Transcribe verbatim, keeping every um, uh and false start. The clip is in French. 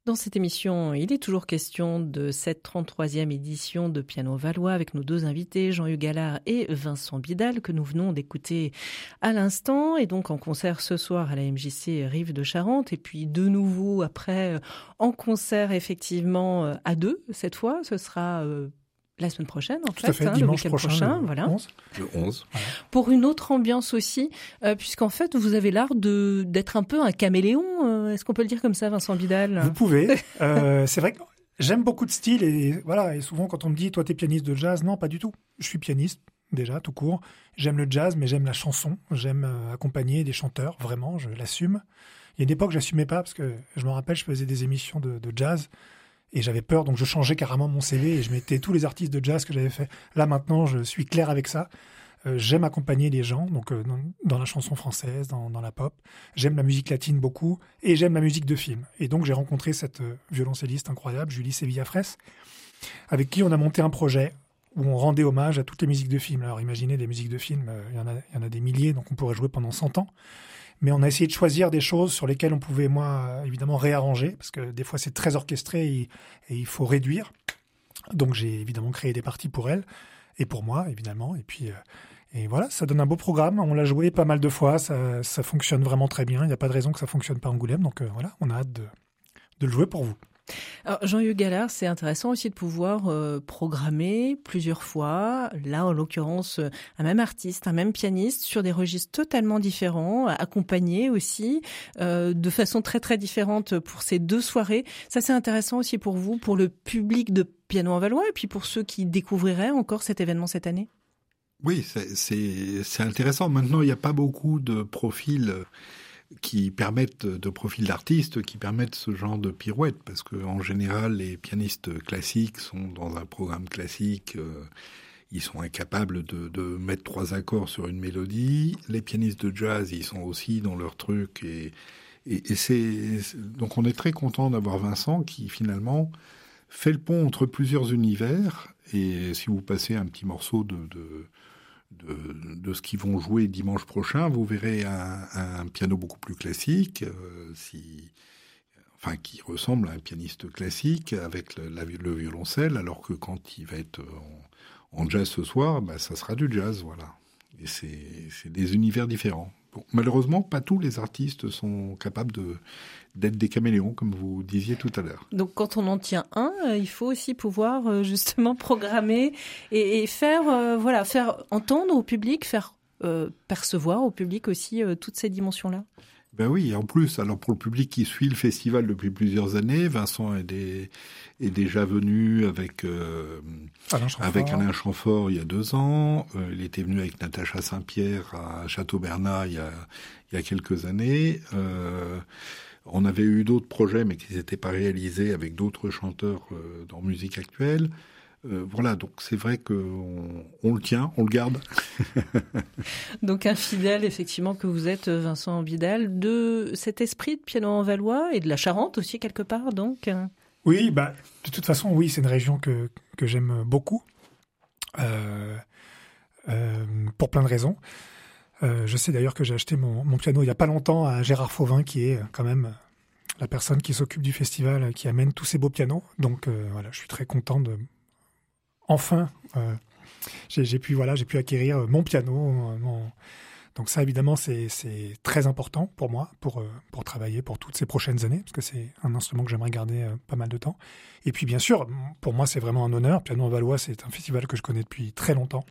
Dans cette émission, il est toujours question de cette trente-troisième édition de Piano Valois avec nos deux invités, Jean-Hugues Allard et Vincent Bidal, que nous venons d'écouter à l'instant. Et donc en concert ce soir à la M J C Rive de Charente. Et puis de nouveau après en concert effectivement à deux cette fois. Ce sera euh, la semaine prochaine en fait, fait, hein, le week-end prochain. prochain le voilà. onze. Le onze. Voilà. Pour une autre ambiance aussi, euh, puisqu'en fait vous avez l'art de, d'être un peu un caméléon. Euh, est-ce qu'on peut le dire comme ça, Vincent Bidal ? Vous pouvez. euh, c'est vrai que j'aime beaucoup de styles et voilà. Et souvent quand on me dit toi t'es pianiste de jazz, non pas du tout. Je suis pianiste déjà tout court. J'aime le jazz, mais j'aime la chanson. J'aime euh, accompagner des chanteurs. Vraiment, je l'assume. Il y a une époque j'assumais pas parce que je me rappelle je faisais des émissions de, de jazz. Et j'avais peur, donc je changeais carrément mon C V et je mettais tous les artistes de jazz que j'avais fait. Là, maintenant, je suis clair avec ça. Euh, j'aime accompagner les gens, donc euh, dans, dans la chanson française, dans, dans la pop. J'aime la musique latine beaucoup et j'aime la musique de film. Et donc, j'ai rencontré cette euh, violoncelliste incroyable, Julie Sevilla-Fraisse, avec qui on a monté un projet où on rendait hommage à toutes les musiques de film. Alors, imaginez, des musiques de film, euh, il y en a, il y en a des milliers, donc on pourrait jouer pendant cent ans. Mais on a essayé de choisir des choses sur lesquelles on pouvait, moi, évidemment, réarranger, parce que des fois, c'est très orchestré et, et il faut réduire. Donc, j'ai évidemment créé des parties pour elle et pour moi, évidemment. Et puis, euh, et voilà, ça donne un beau programme. On l'a joué pas mal de fois. Ça, ça fonctionne vraiment très bien. Il n'y a pas de raison que ça ne fonctionne pas à Angoulême. Donc, euh, voilà, on a hâte de, de le jouer pour vous. Alors, Jean-Hugues Allard, c'est intéressant aussi de pouvoir euh, programmer plusieurs fois, là en l'occurrence un même artiste, un même pianiste sur des registres totalement différents, accompagnés aussi euh, de façon très très différente pour ces deux soirées. Ça c'est intéressant aussi pour vous, pour le public de Piano en Valois et puis pour ceux qui découvriraient encore cet événement cette année. Oui, c'est, c'est, c'est intéressant. Maintenant, il n'y a pas beaucoup de profils qui permettent, de profils d'artistes, qui permettent ce genre de pirouette, parce que en général, les pianistes classiques sont dans un programme classique, euh, ils sont incapables de, de mettre trois accords sur une mélodie. Les pianistes de jazz, ils sont aussi dans leur truc, et, et, et c'est donc on est très content d'avoir Vincent qui finalement fait le pont entre plusieurs univers. Et si vous passez un petit morceau de, de De, de ce qu'ils vont jouer dimanche prochain, vous verrez un, un piano beaucoup plus classique, euh, si, enfin qui ressemble à un pianiste classique avec le, la, le violoncelle, alors que quand il va être en, en jazz ce soir, bah, ça sera du jazz, voilà. Et c'est, c'est des univers différents. Bon, malheureusement, pas tous les artistes sont capables de, d'être des caméléons, comme vous disiez tout à l'heure. Donc, quand on en tient un, euh, il faut aussi pouvoir euh, justement programmer et, et faire, euh, voilà, faire entendre au public, faire euh, percevoir au public aussi euh, toutes ces dimensions-là. Ben oui, en plus, alors pour le public qui suit le festival depuis plusieurs années, Vincent est, des, est déjà venu avec euh, Alain avec Alain Chamfort il y a deux ans. Euh, il était venu avec Natacha Saint-Pierre à Château-Bernat il y a, il y a quelques années. Euh, on avait eu d'autres projets, mais qui n'étaient pas réalisés avec d'autres chanteurs euh, dans musique actuelle. Euh, voilà, donc c'est vrai qu'on on le tient, on le garde. Donc un fidèle, effectivement, que vous êtes, Vincent Bidal, de cet esprit de Piano en Valois et de la Charente aussi, quelque part, donc. Oui, bah, de toute façon, oui, c'est une région que, que j'aime beaucoup, euh, euh, pour plein de raisons. Euh, je sais d'ailleurs que j'ai acheté mon, mon piano il n'y a pas longtemps à Gérard Fauvin, qui est quand même la personne qui s'occupe du festival, qui amène tous ces beaux pianos. Donc euh, voilà, je suis très content de... Enfin, euh, j'ai, j'ai pu voilà, j'ai pu acquérir mon piano. Mon... Donc ça, évidemment, c'est, c'est très important pour moi, pour pour travailler pour toutes ces prochaines années, parce que c'est un instrument que j'aimerais garder euh, pas mal de temps. Et puis, bien sûr, pour moi, c'est vraiment un honneur. Piano en Valois, c'est un festival que je connais depuis très longtemps.